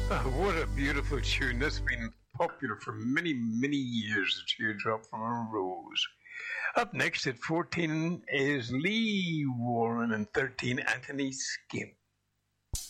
Oh, what a beautiful tune. That's been popular for many, many years. A teardrop from a rose. Up next at 14 is Lee Warren and 13 Anthony Skip.